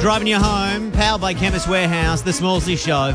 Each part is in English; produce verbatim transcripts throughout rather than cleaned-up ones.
Driving you home, powered by Chemist Warehouse. The Smallsy Show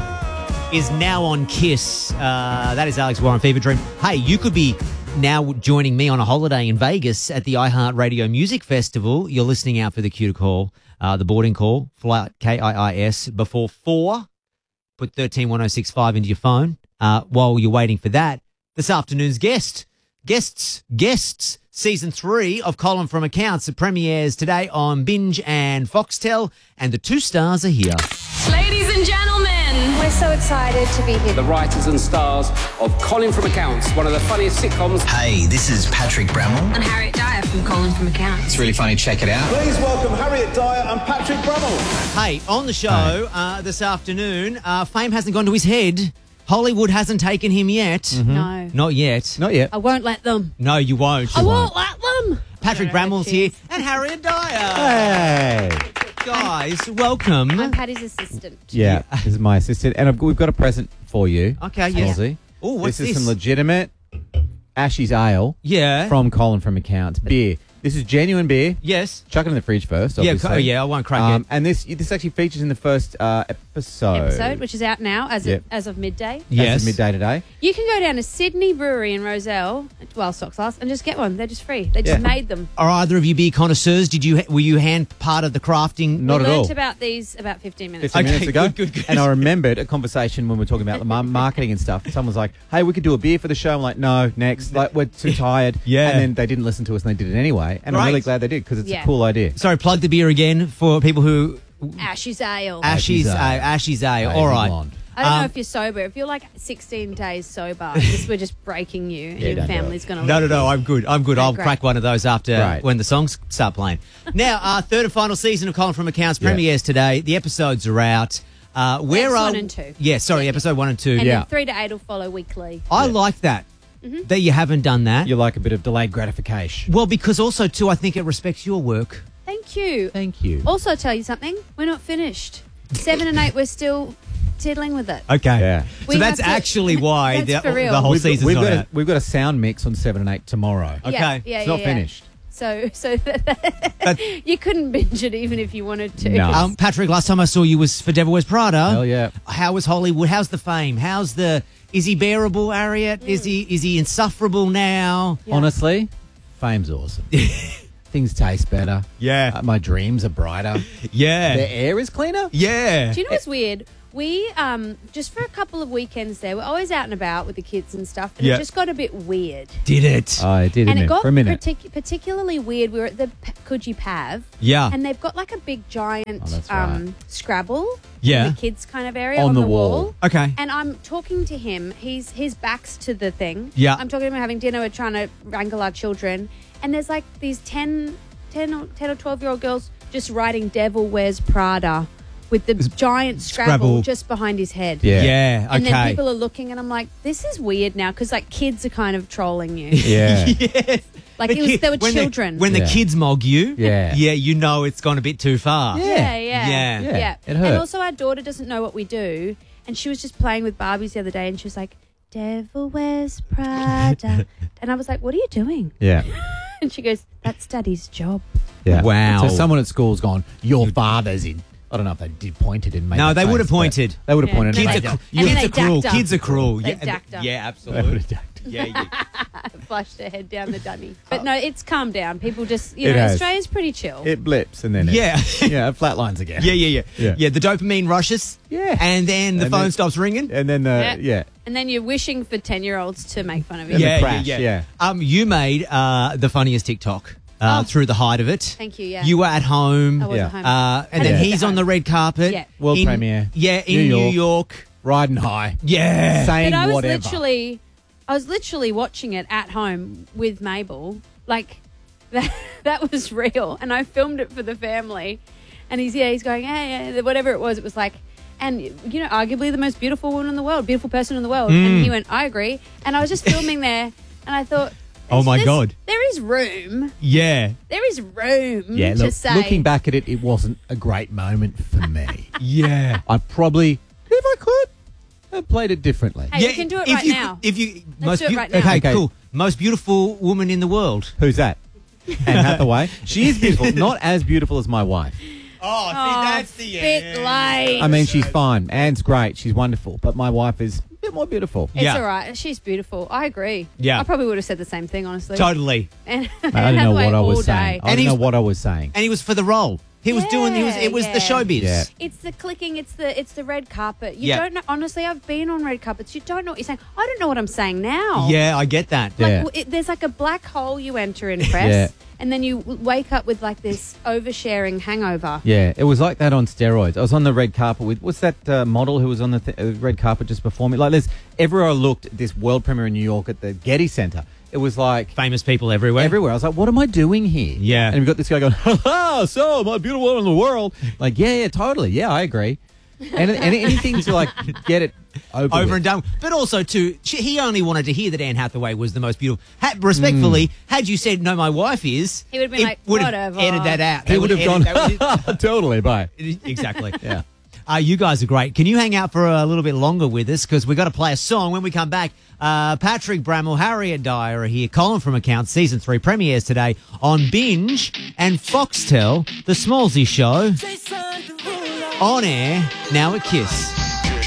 is now on Kiss. Uh, that is Alex Warren, Fever Dream. Hey, you could be now joining me on a holiday in Vegas at the iHeartRadio Music Festival. You're listening out for the cue to call, uh, the boarding call, flight K I I S, before four. Put thirteen one oh six five into your phone. Uh, while you're waiting for that, this afternoon's guest, guests, guests, season three of Colin from Accounts. It premieres today on Binge and Foxtel, and the two stars are here. Ladies and gentlemen, we're so excited to be here. The writers and stars of Colin from Accounts, one of the funniest sitcoms. Hey, this is Patrick Brammall. And Harriet Dyer from Colin from Accounts. It's really funny, check it out. Please welcome Harriet Dyer and Patrick Brammall. Hey, on the show uh, this afternoon, uh, fame hasn't gone to his head. Hollywood hasn't taken him yet. Mm-hmm. No. Not yet. Not yet. I won't let them. No, you won't. I You won't let them. Patrick Brammall's here and Harriet Dyer. Hey. Guys, welcome. I'm Patty's assistant. Yeah, this is my assistant. And I've, we've got a present for you. Okay, yes. Smallsy. Oh, what's this? this? is some legitimate Ashes Ale Yeah. from Colin from Accounts. Beer. This is genuine beer. Yes. Chuck it in the fridge first, Yeah, obviously. co- yeah, I won't crack Um, it. and this this actually features in the first uh, episode. Episode, which is out now as Yep. of, as of midday. As Yes. of midday today. You can go down to Sydney Brewery in Roselle, while stocks last, and just get one. They're just free. They just Yeah. made them. Are either of you beer connoisseurs? Did you were you hand part of the crafting? Not we at learnt all. about these about fifteen minutes fifteen Okay, minutes ago. good, good, good. And I remembered a conversation when we were talking about the mar- marketing and stuff. Someone was like, hey, we could do a beer for the show. I'm like, no, next. Like, we're too tired. Yeah. And then they didn't listen to us and they did it anyway. And I'm Right. really glad they did because it's Yeah. a cool idea. Sorry, plug the beer again for people who Ashes Ale. Ashes Ale. Ale. Ashes Ale. Hazy All right. blonde. I don't know Um, if you're sober. If you're like sixteen days sober, this, we're just breaking you. and Yeah, your don't do family's going to No, no, no. I'm good. I'm good. Okay, I'll great. crack one of those after Right. when the songs start playing. Now, our third and final season of Colin from Accounts Yeah. premieres today. The episodes are out. Uh, where Episode are one and two. Yeah, sorry, episode one and two. And Yeah. then three to eight will follow weekly. I like that. Mm-hmm. That you haven't done that. You like a bit of delayed gratification. Well, because also too, I think it respects your work. Thank you. Thank you. Also, tell you something. We're not finished. Seven and eight, we're still tiddling with it. Okay. Yeah. So We that's have to- actually why That's the, for real. the whole we've got, season's we've not got out. a, we've got a sound mix on seven and eight tomorrow. Okay. Yeah, yeah, It's yeah, not yeah. finished. So, so you couldn't binge it even if you wanted to. No. Um, Patrick, last time I saw you was for Devil Wears Prada. Hell yeah. How was Hollywood? How's the fame? How's the? Is he bearable, Harriet? Is he is he insufferable now? Yeah. Honestly, fame's awesome. Things taste better. Yeah. Uh, my dreams are brighter. Yeah. The air is cleaner. Yeah. Do you know what's weird? We, um, just for a couple of weekends there, we're always out and about with the kids and stuff, and Yeah. it just got a bit weird. Did it? Oh, it did, and didn't it it? got For a minute. partic- particularly weird. We were at the P- Coogee Pav, yeah. and they've got like a big giant Oh, that's um, right. Scrabble Yeah. in the kids kind of area On on, the the, wall. wall. Okay. And I'm talking to him. He's his back's to the thing. Yeah. I'm talking to him having dinner. We're trying to wrangle our children, and there's like these ten, ten or ten or twelve year old girls just writing "Devil Wears Prada" with the giant Scrabble, Scrabble. just behind his head. Yeah. Yeah. Okay. And then people are looking, and I'm like, "This is weird now," because like kids are kind of trolling you. Yeah. yes. Like The it was, kid- they were when the- children. when Yeah. the kids mog you, Yeah. yeah, you know it's gone a bit too far. Yeah. yeah, yeah, Yeah. yeah, Yeah, it And hurt. also, our daughter doesn't know what we do, and she was just playing with Barbies the other day, and she was like, "Devil Wears Prada," and I was like, "What are you doing?" Yeah. And she goes, "That's Daddy's job." Yeah. Wow. So someone at school's gone, your father's in. I don't know if they did pointed in. No, they would have pointed. They would have Yeah. pointed. Kids Kids are are, cr- And then kids they are cruel. dacked her. Kids are cruel. They yeah, dacked her. yeah, They would absolutely. have dacked. Yeah, yeah. Flushed her head down the dunny. But no, it's calmed down. People just, you It know, has. Australia's pretty chill. It blips and then it, Yeah. yeah, it flatlines again. Yeah, yeah, yeah, Yeah. yeah. The dopamine rushes. Yeah. And then the And phone then- stops ringing. And then the Yeah. yeah. And then you're wishing for ten-year-olds to make fun of you. And the yeah, crash, yeah, yeah. Um, you made uh, the funniest TikTok uh, Oh. through the height of it. Thank you, yeah. You were at home. I was Yeah. at home. Uh, and I then did he's at on the home. red carpet. Yeah. World in- premiere. Yeah, in New New York. York. Riding high. Yeah. Saying But I was whatever. literally, I was literally watching it at home with Mabel. Like, that, that was real. And I filmed it for the family. And he's, yeah, he's going, hey, hey, whatever it was. It was like, and, you know, arguably the most beautiful woman in the world, beautiful person in the world. Mm. And he went, I agree. And I was just filming there. And I thought, Oh, my there's- God. There is room. Yeah. There is room Yeah, to look, say. looking back at it, it wasn't a great moment for me. Yeah. I probably, if I could, have played it differently. Hey, you can do it if right you, now. If you Let's most do it beau- right now. Okay, Okay. cool. Most beautiful woman in the world. Who's that? Anne Hathaway. She is beautiful. Not as beautiful as my wife. Oh, see, Oh, that's the bit end. late. I mean, she's fine. Anne's great. She's wonderful. But my wife is a bit more beautiful. It's Yeah. all right. She's beautiful. I agree. Yeah. I probably would have said the same thing, honestly. Totally. And I don't know what I was saying. I And don't he's- know what I was saying. And he was for the role. He was doing. He was. It was Yeah, the yeah. showbiz. Yeah. It's the clicking. It's the it's the red carpet. You Yeah. don't know. Honestly, I've been on red carpets. You don't know what you're saying. I don't know what I'm saying now. Yeah, I get that. Like Yeah. w- it, there's like a black hole you enter in press, Yeah. and then you w- wake up with like this oversharing hangover. Yeah, it was like that on steroids. I was on the red carpet with, what's that uh, model who was on the th- uh, red carpet just before me? Like, there's, everywhere I looked at this world premiere in New York at the Getty Center, it was like Famous people everywhere. everywhere. I was like, what am I doing here? Yeah. And we've got this guy going, ha ha, so my beautiful woman in the world. Like, yeah, yeah, totally. Yeah, I agree. And, and anything to like get it over, Over with. and done. But also, too, she, he only wanted to hear that Anne Hathaway was the most beautiful. Ha- respectfully, had you said, no, my wife is, He would've been it like, would have whatever. edited that out. He They would have edit- gone, that would- totally, bye. exactly. Yeah. Uh, you guys are great. Can you hang out for a little bit longer with us? Because we've got to play a song. When we come back, uh, Patrick Bramwell, Harriet Dyer are here. Colin from Accounts, Season three premieres today on Binge and Foxtel. The Smallsy Show on air now at Kiss.